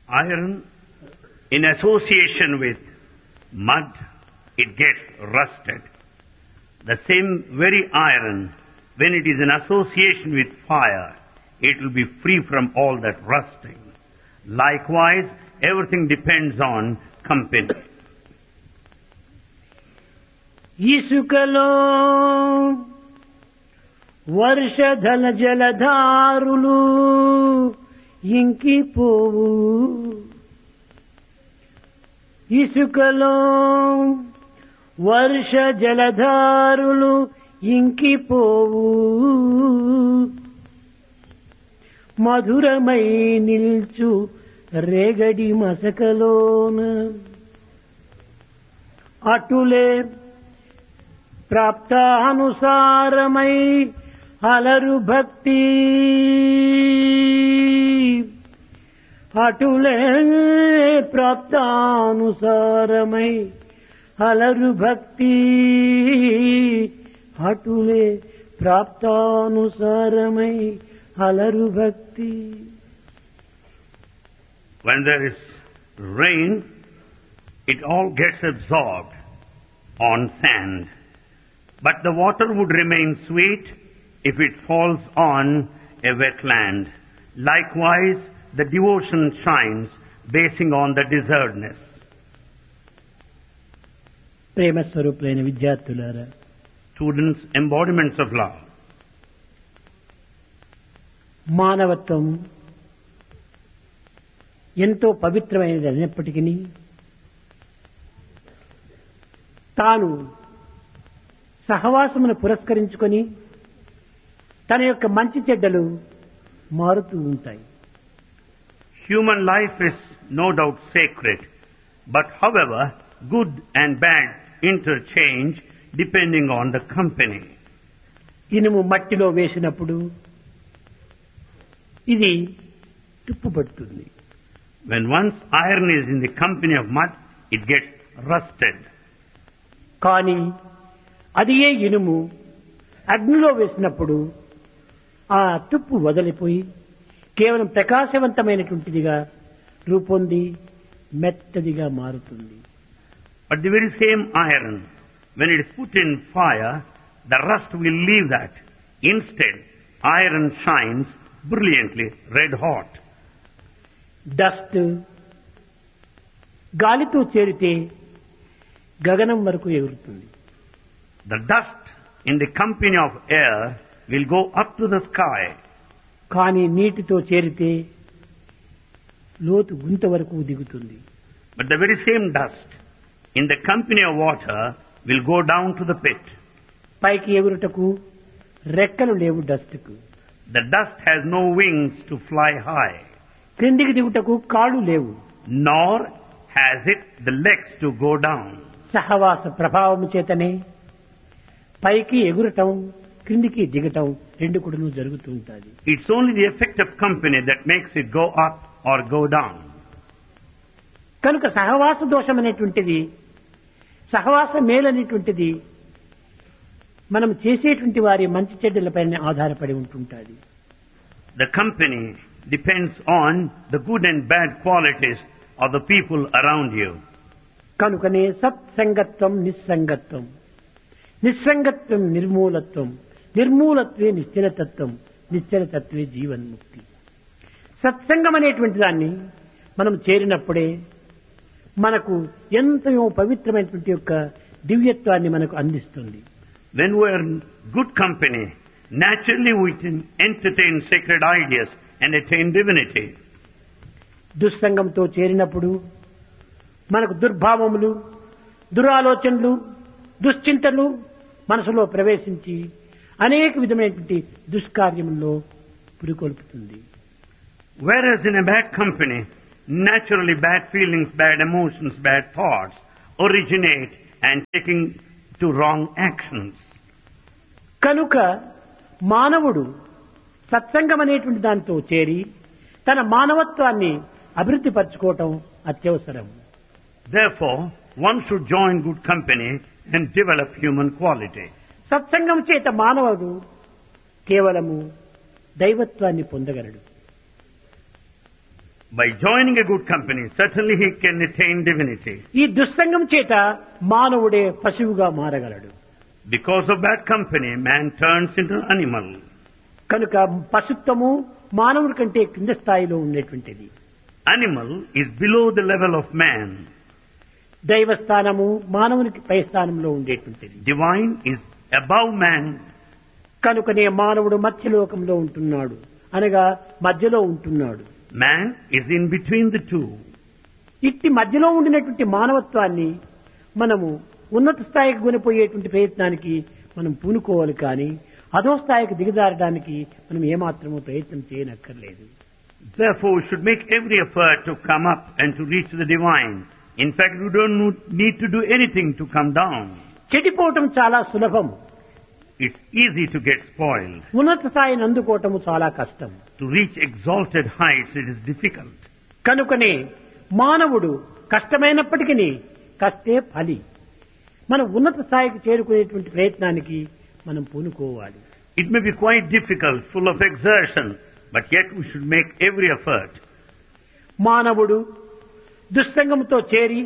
Iron, in association with mud, it gets rusted. The same very iron, when it is in association with fire, it will be free from all that rusting. Likewise, everything depends on company. ఇసుకలో వర్షధల జలధారులు ఇంకిపోవు, ఇసుకలో వర్ష జలధారులు ఇంకిపోవు, మధురమై నిల్చు రేగడి మసకలోన అటులే ప్రాప్తానుసారమై అలరు భక్తి, అటులే ప్రాప్తానుసారమై అలరు భక్తి, అటులే ప్రాప్తానుసారమై అలరు భక్తి. When there is rain, it all gets absorbed on sand. But the water would remain sweet if it falls on a wetland. Likewise, the devotion shines basing on the desertness. ప్రేమ స్వరూపులైన విద్యార్థులారా, Students, embodiments of love. మానవత్వం ఎంతో పవిత్రమైనది అయినప్పటికీ తాను సహవాసమును పురస్కరించుకొని తన యొక్క మంచి చెడ్డలు మారుతూ ఉంటాయి. Human life is no doubt sacred, but however, good and bad interchange depending on the company. ఇనుము మట్టిలో వేసినప్పుడు ఇది తుప్పుపడుతుంది. When once iron is in the company of mud, it gets rusted. కానీ అది ఏ ఇనుము అగ్నిలో వేసినప్పుడు ఆ తుప్పు వదిలిపోయి కేవలం ప్రకాశవంతమైనటువంటిదిగా రూపొంది మెత్తదిగా మారుతుంది. But the very same iron, when it is put in fire, the rust will leave that. Instead, iron shines brilliantly red hot. Dust గాలితో చేరితే గగనం వరకు ఎగురుతుంది. The dust in the company of air will go up to the sky. కానీ నీటితో చేరితే లోతు గుంత వరకు దిగుతుంది. But the very same dust in the company of water will go down to the pit. పైకి ఎగురుటకు రెక్కలు లేవు డస్ట్కు. The dust has no wings to fly high. క్రిందికి దిగుటకు కాళ్ళు లేవు. Nor has it the legs to go down. సహవాస ప్రభావము చేతనే పైకి ఎగురటం క్రిందికి దిగటం రెండు కూడాను జరుగుతూ ఉంటుంది. It's only the effect of company that makes it go up or go down. కనుక సహవాస దోషం అనేటువంటిది, సహవాస మేలు అనేటువంటిది మనం చేసేటువంటి వారి మంచి చెడ్డలపైన ఆధారపడి ఉంటుంటుంది. The company depends on the good and bad qualities of the people around you. కనుకనే సత్సంగత్వం నిస్సంగత్వం, నిస్సంగత్వం నిర్మూలత్వం, నిర్మూలత్వే నిశ్చలతత్వం, నిశ్చలతత్వే జీవన్ముక్తి. సత్సంగం అనేటువంటి దాన్ని మనం చేరినప్పుడే మనకు ఎంతో పవిత్రమైనటువంటి యొక్క దివ్యత్వాన్ని మనకు అందిస్తుంది. When we are in good company, naturally we can entertain sacred ideas and attain divinity. దుస్సంగంతో చేరినప్పుడు మనకు దుర్భావములు, దురాలోచనలు, దుశ్చింతలు మనసులో ప్రవేశించి అనేక విధమైనటువంటి దుష్కార్యముల్లో పురికొల్పుతుంది. Whereas in a bad company, naturally bad feelings, bad emotions, bad thoughts originate and taking to wrong actions. కనుక మానవుడు సత్సంగం అనేటువంటి దాంతో చేరి తన మానవత్వాన్ని అభివృద్ధి పరచుకోవటం అత్యవసరం. Therefore, one should join good company and develop human quality. సత్సంగం చేత మానవుడు కేవలము దైవత్వాన్ని పొందగలడు. By joining a good company, certainly he can attain divinity. ఈ దుస్సంగం చేత మానవుడే పశువుగా మారగలడు. Because of bad company, man turns into an animal. కనుక పశుత్వము మానవుడి కంటే కింద స్థాయిలో ఉండేటువంటిది. Animal is below the level of man. దైవస్థానము మానవునికి పై స్థానంలో ఉండేటువంటిది. Divine is above man. కనుకనే మానవుడు మధ్యలోకంలో ఉంటున్నాడు, అనగా మధ్యలో ఉంటున్నాడు. Man is in between the two. ఇట్టి మధ్యలో ఉండినటువంటి మానవత్వాన్ని మనము ఉన్నత స్థాయికి కొనిపోయేటువంటి ప్రయత్నానికి మనం పూనుకోవాలి, కానీ అధో స్థాయికి దిగజారడానికి మనం ఏమాత్రమూ ప్రయత్నం చేయనక్కర్లేదు. Therefore, we should make every effort to come up and to reach the divine. In fact, we don't need to do anything to come down. చెడిపోవటం చాలా సులభం. It's easy to get spoiled. ఉన్నత స్థాయిని అందుకోవటము చాలా కష్టం. To reach exalted heights, it is difficult. కనుకనే మానవుడు కష్టమైనప్పటికీ కష్టే ఫలి. మనం ఉన్నత స్థాయికి చేరుకునేటువంటి ప్రయత్నానికి మనం పూనుకోవాలి. It may be quite difficult, full of exertion, but yet we should make every effort. మానవుడు దుస్సంగంతో చేరి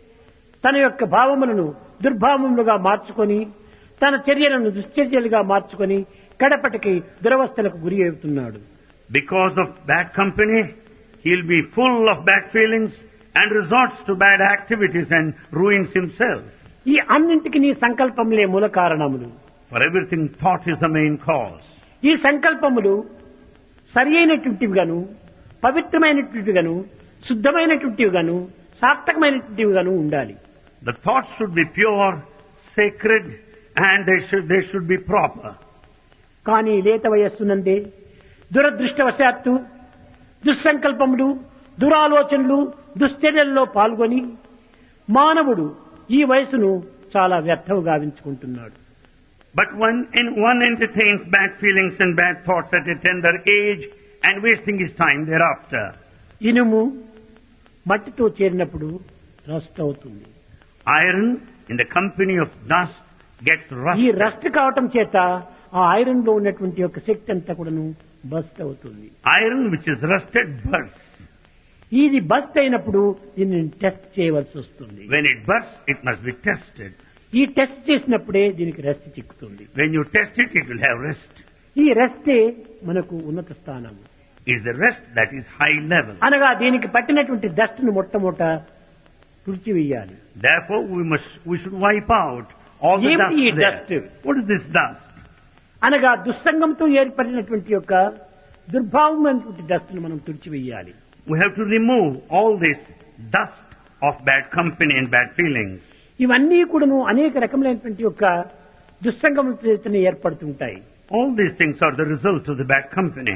తన యొక్క భావములను దుర్భావములుగా మార్చుకొని తన చర్యలను దుశ్చర్యలుగా మార్చుకొని కడపటికి దురవస్థలకు గురి అవుతున్నాడు. Because of bad company, he'll be full of bad feelings and resorts to bad activities and ruins himself. ఈ అన్నింటికి నీ సంకల్పములే మూల కారణములు. For everything, thought is the main cause. ఈ సంకల్పములు సరి అయినటువంటివిగాను, పవిత్రమైనటువంటివిగాను, శుద్ధమైనటువంటివిగాను, సార్థకమైనటువంటివిగాను ఉండాలి. The thoughts should be pure, sacred, and they should be proper. కానీ లేత వయస్సునందే దురదృష్టవశాత్తు దుస్సంకల్పములు, దురాలోచనలు, దుశ్చర్యల్లో పాల్గొని మానవుడు ఈ వయసును చాలా వ్యర్థం గావించుకుంటున్నాడు. But when one entertains bad feelings and bad thoughts at a tender age and wasting his time thereafter. ఇనుము మట్టితో చేరినప్పుడు రస్ట్ అవుతుంది. Iron in the company of dust gets ఈ rusted. రస్ట్ కావటం చేత ఆ ఐరన్ లో ఉన్నటువంటి యొక్క శక్తి అంతా కూడాను బస్ట్ అవుతుంది. Iron which is rusted bursts. ఇది బస్ట్ అయినప్పుడు దీన్ని టెస్ట్ చేయవలసి వస్తుంది. When it bursts, it must be tested. ఈ టెస్ట్ చేసినప్పుడే దీనికి rest చిక్కుతుంది. When you test it, it will have rest. ఈ రెస్టే మనకు ఉన్నత స్థానం. Is the rest that is high level. అనగా దీనికి పట్టినటువంటి డస్ట్ ను మొట్టమొదట తుడిచివేయాలి. Therefore, we should wipe out all the ఏమిటి ఈ dust dust? there. What is this dust? అనగా దుస్సంగంతో ఏర్పడినటువంటి యొక్క దుర్భావమైనటువంటి డస్ట్ ను మనం తుడిచివేయాలి. We have to remove all this dust of bad company and bad feelings. ఇవన్నీ కూడాను అనేక రకములైనటువంటి యొక్క దుస్సంగం చేతనే ఏర్పడుతుంటాయి. All these things are the result of the bad company.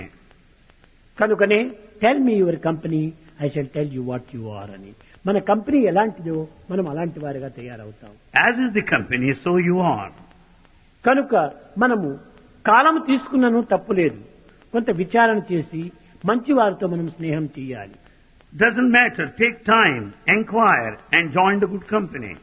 కనుకనే tell me your company, I shall tell you what you are అని. మన కంపెనీ ఎలాంటిదో మనం అలాంటి వారిగా తయారవుతాం. As is the company, so you are. కనుక మనము కాలం తీసుకున్నను తప్పులేదు. కొంత విచారణ చేసి మంచి వారితో మనం స్నేహం చేయాలి. Doesn't matter. Take time, inquire, and join the good company.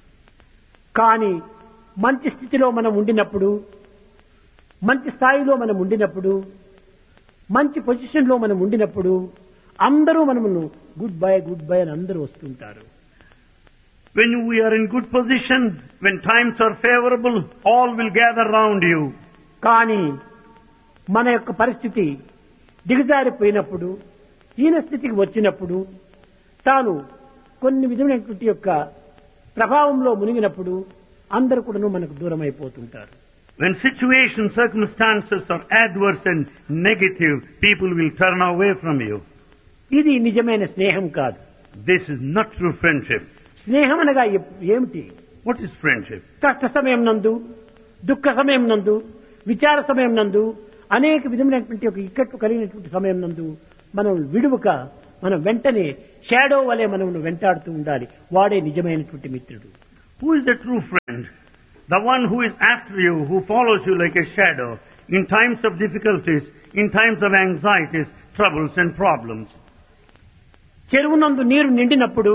కానీ మంచి స్థితిలో మనం ఉండినప్పుడు, మంచి స్థాయిలో మనం ఉండినప్పుడు, మంచి పొజిషన్లో మనం ఉండినప్పుడు అందరూ మనమును గుడ్ బై అని అందరూ వస్తుంటారు. When we are in good position, when times are favorable, all will gather round you. కానీ మన యొక్క పరిస్థితి దిగజారిపోయినప్పుడు, హీన స్థితికి వచ్చినప్పుడు, తాను కొన్ని విధమైనటువంటి యొక్క ప్రభావంలో మునిగినప్పుడు అందరూ కూడా మనకు దూరం అయిపోతుంటారు. When situations, circumstances are adverse and negative, people will turn away from you. ఇది నిజమైన స్నేహం కాదు. This is not true friendship. స్నేహం అనగా ఏమిటి? What is friendship? కష్ట సమయం నందు, దుఃఖ సమయం నందు, విచార సమయం నందు, అనేక విధమైనటువంటి ఒక ఇక్కట్లు కలిగినటువంటి సమయం నందు మనం విడువక మనం వెంటనే షాడో వలె మనం వెంటాడుతూ ఉండాలి. వాడే నిజమైనటువంటి మిత్రుడు. Who is the true friend? The one who is after you, who follows you like a shadow in times of difficulties, in times of anxieties, troubles and problems. చెరువునందు నీరు నిండినప్పుడు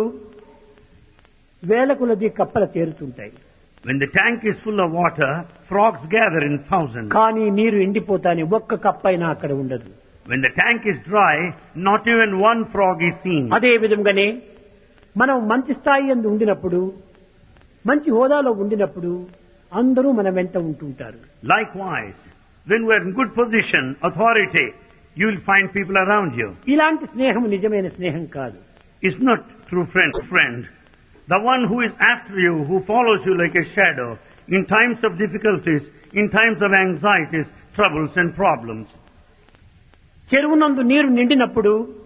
వేల కొలది కప్పలు చేరుతుంటాయి. When the tank is full of water, frogs gather in thousands. కానీ నీరు ఎండిపోతానే ఒక్క కప్పైనా అక్కడ ఉండదు. When the tank is dry, not even one frog is seen. అదే విధంగానే మనం మంచి స్థాయి యందు ఉండినప్పుడు, మంచి హోదాలో ఉండినప్పుడు అందరూ మన వెంట ఉంటుంటారు. Likewise, when we are in good position, authority, you will find people around you. ఇలాంటి స్నేహం నిజమైన స్నేహం కాదు. It's not true friend. The one who is after you, who follows you like a shadow, in times of difficulties, in times of anxieties, troubles and problems. చెరువునందు నీరు నిండినప్పుడు